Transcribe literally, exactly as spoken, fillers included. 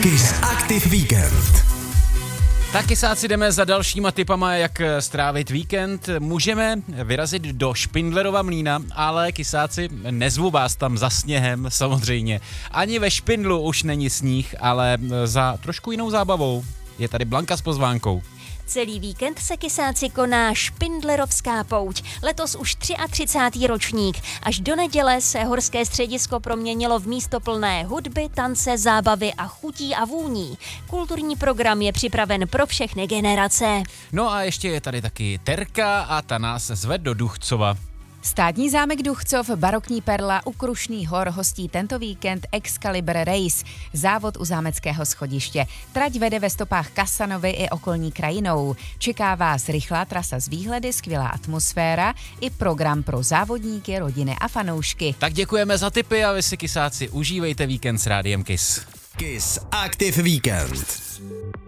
Kiss Aktiv víkend. Tak kysáci, jdeme za dalšíma tipama, jak strávit víkend. Můžeme vyrazit do Špindlerova Mlýna, ale kysáci, nezvu vás tam za sněhem, samozřejmě. Ani ve Špindlu už není sníh, ale za trošku jinou zábavou. Je tady Blanka s pozvánkou. Celý víkend se kysáci koná Špindlerovská pouť. Letos už třicátý třetí ročník. Až do neděle se horské středisko proměnilo v místo plné hudby, tance, zábavy a chutí a vůní. Kulturní program je připraven pro všechny generace. No a ještě je tady taky Terka a ta nás zve do Duchcova. Státní zámek Duchcov, barokní perla u Krušných hor hostí tento víkend Excalibur Race, závod u zámeckého schodiště. Trať vede ve stopách Kasanovy i okolní krajinou. Čeká vás rychlá trasa z výhledy, skvělá atmosféra i program pro závodníky, rodiny a fanoušky. Tak děkujeme za tipy a vy si kysáci užívejte víkend s Rádiem Kiss. Kiss Aktiv víkend.